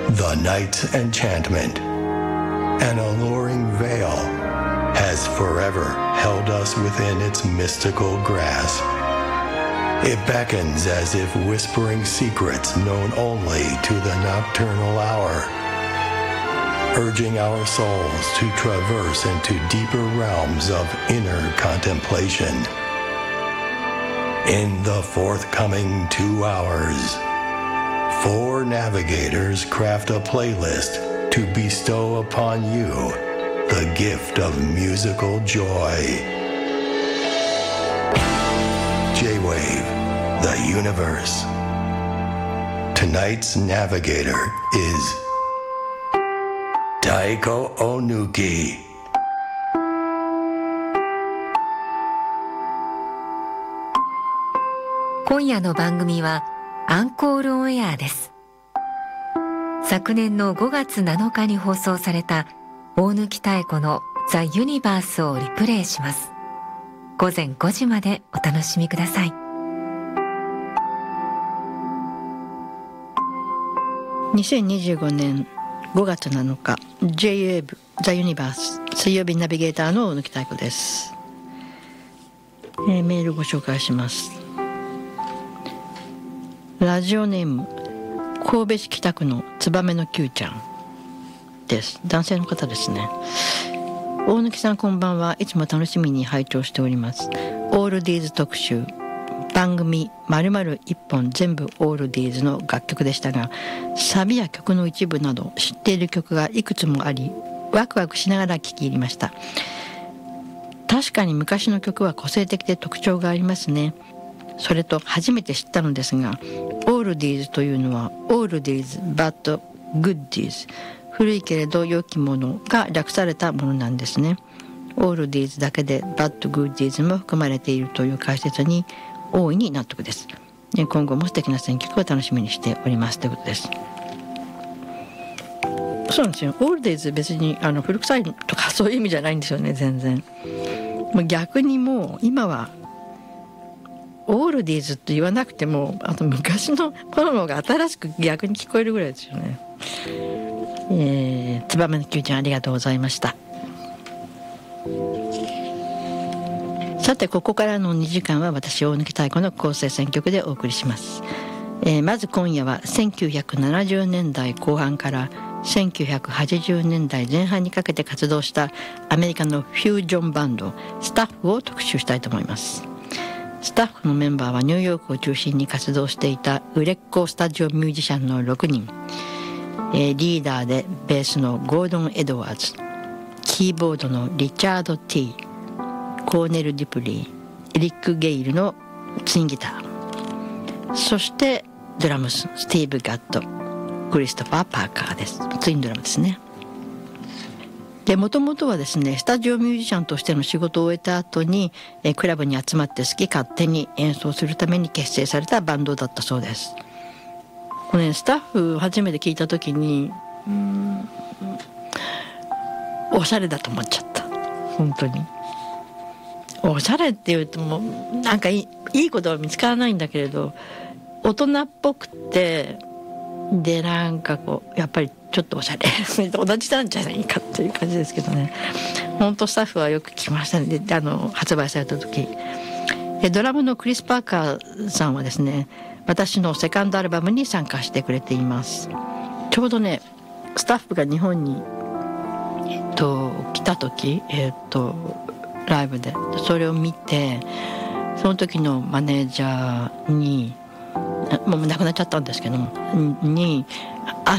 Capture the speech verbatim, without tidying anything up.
The night's enchantment, an alluring veil, has forever held us within its mystical grasp. It beckons as if whispering secrets known only to the nocturnal hour, urging our souls to traverse into deeper realms of inner contemplation. In the forthcoming two hours, four navigators craft a playlist to bestow upon you the gift of musical joy. J-Wave, the universe. Tonight's navigator is Taiko Onuki. 今夜の番組はアンコールオンエアです。昨年のごがつなのかに放送された大貫妙子のザ・ユニバースをリプレイします。午前ごじまでお楽しみください。 にせんにじゅうごねんごがつなのか ジェイウェーブ ザ・ユニバース水曜日ナビゲーターの大貫妙子です、えー、メールご紹介します。ラジオネーム神戸市北区のつばめの Q ちゃんです。男性の方ですね。大貫さんこんばんは。いつも楽しみに拝聴しております。オールディーズ特集、番組丸々一本全部オールディーズの楽曲でしたが、サビや曲の一部など知っている曲がいくつもあり、ワクワクしながら聴き入りました。確かに昔の曲は個性的で特徴がありますね。それと初めて知ったのですが、オールディーズというのはオールディーズ but good deeds、古いけれど良きものが略されたものなんですね。オールディーズだけで but good deeds も含まれているという解説に大いに納得です。今後も素敵な選曲を楽しみにしておりますということです。そうなんですよ。オールディーズ別にあの古臭いとかそういう意味じゃないんですよね。全然もう逆にもう今はオールディーズって言わなくてもあの昔の頃の方が新しく逆に聞こえるぐらいですよね。えー、つばめの Q ちゃんありがとうございました。さてここからのにじかんは私大貫妙子の構成選曲でお送りします、えー、まず今夜はせんきゅうひゃくななじゅうねんだいこう半からせんきゅうひゃくはちじゅうねんだいぜん半にかけて活動したアメリカのフュージョンバンドスタッフを特集したいと思います。スタッフのメンバーはニューヨークを中心に活動していた売れっ子スタジオミュージシャンのろくにん、えー、リーダーでベースのゴードン・エドワーズ、キーボードのリチャード・ティー、コーネル・デュプリー、エリック・ゲイルのツインギター、そしてドラムススティーブ・ガット、クリストファー・パーカーです。ツインドラムですね。でもともとはですねスタジオミュージシャンとしての仕事を終えた後にえクラブに集まって好き勝手に演奏するために結成されたバンドだったそうです。これ、ね、スタッフ初めて聞いた時にうーんおしゃれだと思っちゃった。本当におしゃれって言うともうなんかいい、いいことは見つからないんだけれど大人っぽくてでなんかこうやっぱりちょっとおしゃれ同じなんじゃないかっていう感じですけどね。本当スタッフはよく聞きましたね。であの発売された時ドラムのクリス・パーカーさんはですね私のセカンドアルバムに参加してくれています。ちょうどねスタッフが日本に、えっと、来た時、えっと、ライブでそれを見てその時のマネージャーにもう亡くなっちゃったんですけどもにあ